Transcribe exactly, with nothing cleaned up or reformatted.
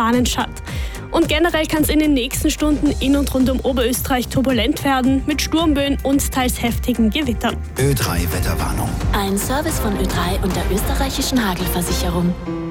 Fahnenstadt. Und generell kann es in den nächsten Stunden in und rund um Oberösterreich turbulent werden, mit Sturmböen und teils heftigen Gewittern. Ö drei Wetterwarnung. Ein Service von Ö drei und der österreichischen Hagelversicherung.